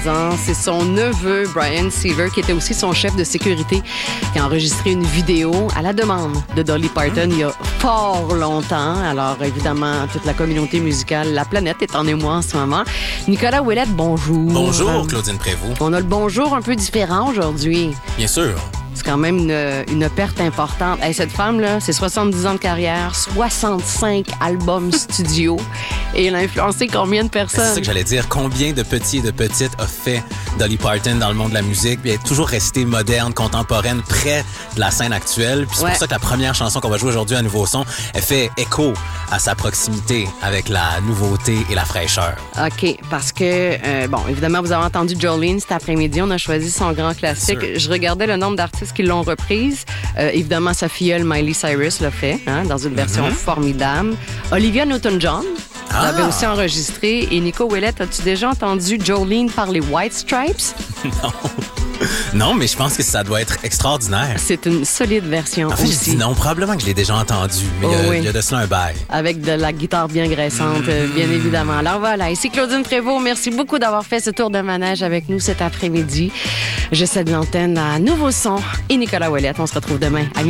C'est son neveu, Brian Seaver, qui était aussi son chef de sécurité, qui a enregistré une vidéo à la demande de Dolly Parton il y a fort longtemps. Alors, évidemment, toute la communauté musicale, la planète est en émoi en ce moment. Nicolas Ouellette, bonjour. Bonjour, Claudine Prévost. On a le bonjour un peu différent aujourd'hui. Bien sûr. C'est quand même une perte importante. Hey, cette femme-là, c'est 70 ans de carrière, 65 albums studio et elle a influencé combien de personnes? C'est ça que j'allais dire. Combien de petits et de petites a fait Dolly Parton dans le monde de la musique? Puis elle est toujours restée moderne, contemporaine, près de la scène actuelle. Puis c'est pour ça que la première chanson qu'on va jouer aujourd'hui à Nouveau Son, elle fait écho à sa proximité avec la nouveauté et la fraîcheur. OK, parce que, bon, évidemment, vous avez entendu Jolene cet après-midi. On a choisi son grand classique. Je regardais le nombre d'artistes qui l'ont reprise. Évidemment, sa filleule Miley Cyrus l'a fait, dans une version formidable. Olivia Newton-John l'avait aussi enregistré. Et Nico Ouellette, as-tu déjà entendu Jolene par les White Stripes? Non. Non, mais je pense que ça doit être extraordinaire. C'est une solide version aussi. Je dis non, probablement que je l'ai déjà entendu, mais il y a de cela un bail. Avec de la guitare bien graissante, bien évidemment. Alors voilà, ici Claudine Prévost. Merci beaucoup d'avoir fait ce tour de manège avec nous cet après-midi. Je cède l'antenne à Nouveau Son et Nicolas Ouellette. On se retrouve demain à